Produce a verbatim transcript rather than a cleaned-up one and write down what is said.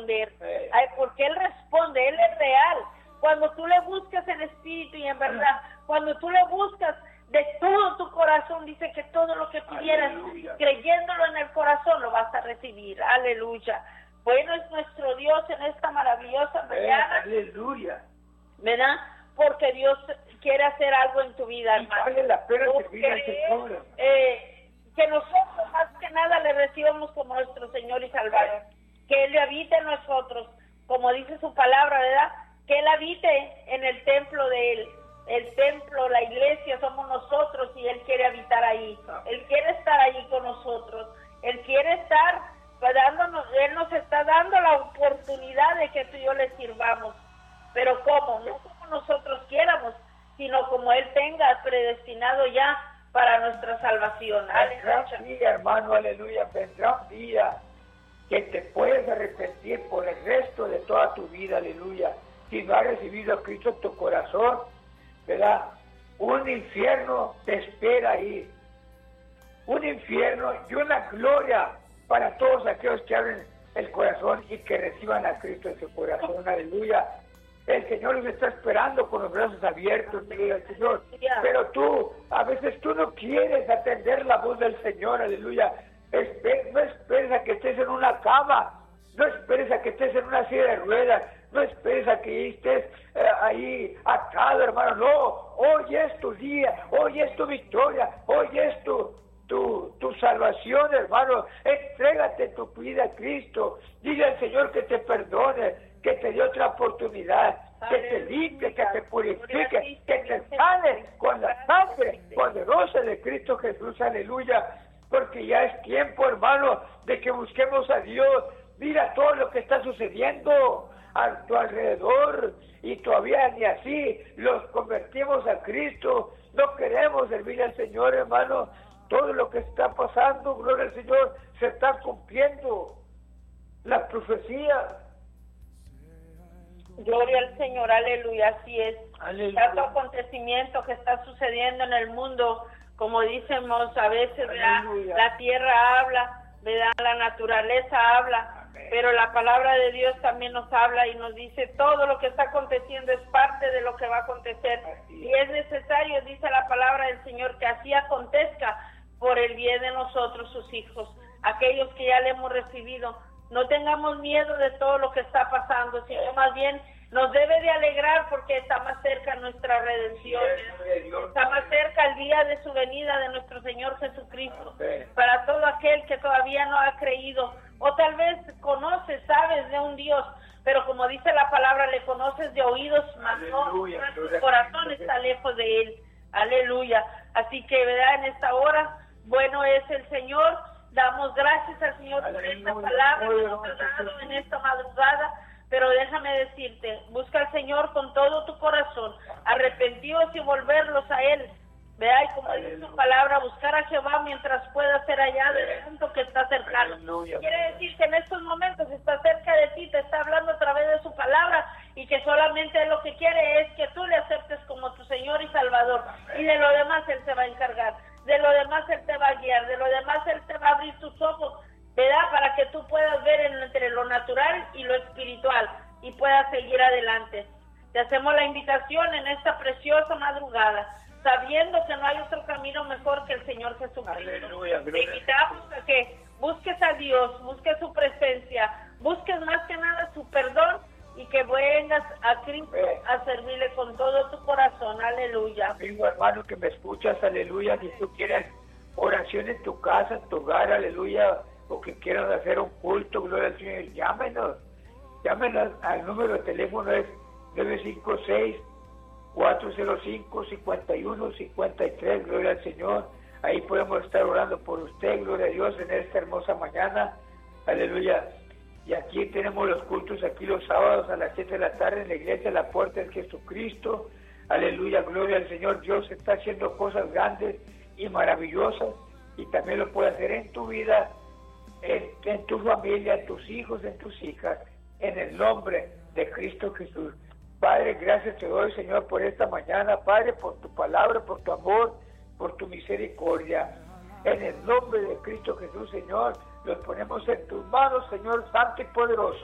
responder, ay, porque Él responde, Él es real. Cuando tú le buscas en espíritu y en verdad, cuando tú le buscas de todo tu corazón, dice que todo lo que pidieras, aleluya, creyéndolo en el corazón, lo vas a recibir. Aleluya. Bueno es nuestro Dios en esta maravillosa mañana. Aleluya. ¿Verdad? Porque Dios quiere hacer algo en tu vida, hermano. Vale la pena Tú servir al crees, Señor. Eh, que nosotros más que nada le recibamos como nuestro Señor y Salvador. Que Él le habite en nosotros, como dice su palabra, ¿verdad? Que Él habite en el templo de Él. El templo, la iglesia somos nosotros y Él quiere habitar ahí. Él quiere estar allí con nosotros. Él quiere estar dándonos, Él nos está dando la oportunidad de que tú y yo le sirvamos. Pero ¿cómo? No como nosotros quieramos, sino como Él tenga predestinado ya para nuestra salvación. Vendrá un día, hermano, aleluya, vendrá un día que te puedes arrepentir por el resto de toda tu vida, aleluya. Si no has recibido a Cristo en tu corazón, ¿verdad? Un infierno te espera ahí. Un infierno y una gloria para todos aquellos que abren el corazón y que reciban a Cristo en su corazón, aleluya. El Señor los está esperando con los brazos abiertos, aleluya, el Señor. Pero tú, a veces tú no quieres atender la voz del Señor, aleluya. Esper, no esperes a que estés en una cama, no esperes a que estés en una silla de ruedas, no esperes a que estés eh, ahí atado, hermano. No, hoy es tu día, hoy es tu victoria, hoy es tu, tu, tu salvación, hermano. Entrégate tu vida a Cristo. Dile al Señor que te perdone, que te dé otra oportunidad, que te limpie, que te purifique, que te sane con la sangre poderosa de Cristo Jesús, aleluya. Porque ya es tiempo, hermano, de que busquemos a Dios. Mira todo lo que está sucediendo a tu alrededor y todavía ni así los convertimos a Cristo. No queremos servir al Señor, hermano. Todo lo que está pasando, gloria al Señor, se está cumpliendo. La profecía. Gloria al Señor, aleluya, así es. Aleluya. Tanto acontecimiento que está sucediendo en el mundo, como decimos a veces, ¿verdad? La tierra habla, ¿verdad? La naturaleza habla. Amén. Pero la palabra de Dios también nos habla y nos dice todo lo que está aconteciendo es parte de lo que va a acontecer. Y es necesario, dice la palabra del Señor, que así acontezca por el bien de nosotros, sus hijos, aquellos que ya le hemos recibido. No tengamos miedo de todo lo que está pasando, sino más bien nos debe de alegrar porque está más cerca nuestra redención, está más cerca el día de su venida de nuestro Señor Jesucristo. Para todo aquel que todavía no ha creído, o tal vez conoces, sabes de un Dios, pero como dice la palabra, le conoces de oídos, mas no, tu corazón está lejos de Él. Aleluya. Así que, ¿verdad? En esta hora, bueno es el Señor. Damos gracias al Señor por esta palabra que nos ha dado en esta madrugada, pero déjame decirte, busca al Señor con todo tu corazón, arrepentidos y volverlos a Él, ¿verdad? Y como dice su palabra, buscar a Jehová mientras pueda ser hallado el punto que está cercano. Aleluya. Quiere decir que en estos momentos está cerca de ti, te está hablando a través de su palabra y que solamente Él lo que quiere es que tú le aceptes como tu Señor y Salvador. Y de lo demás Él se va a encargar. De lo demás Él te va a guiar, de lo demás Él te va a abrir tus ojos, ¿verdad? Para que tú puedas ver entre lo natural y lo espiritual y puedas seguir adelante. Te hacemos la invitación en esta preciosa madrugada, sabiendo que no hay otro camino mejor que el Señor Jesucristo. Aleluya, te invitamos a que busques a Dios, busques su presencia, busques más que nada su perdón y que vengas a Cristo a servirle con todo tu corazón, aleluya. Amigo hermano que me escuchas, aleluya, si tú quieres oración en tu casa, en tu hogar, aleluya, o que quieras hacer un culto, gloria al Señor, llámenos, llámenos al número de teléfono es nueve cinco seis, cuatro cero cinco, cinco uno cinco tres, gloria al Señor. Ahí podemos estar orando por usted, gloria a Dios, en esta hermosa mañana, aleluya. Y aquí tenemos los cultos aquí los sábados a las siete de la tarde en la iglesia La Puerta de Jesucristo. Aleluya, gloria al Señor. Dios está haciendo cosas grandes y maravillosas y también lo puede hacer en tu vida, en, en tu familia, en tus hijos, en tus hijas, en el nombre de Cristo Jesús. Padre, gracias te doy, Señor, por esta mañana, Padre, por tu palabra, por tu amor, por tu misericordia. En el nombre de Cristo Jesús, Señor, los ponemos en tus manos, Señor, santo y poderoso.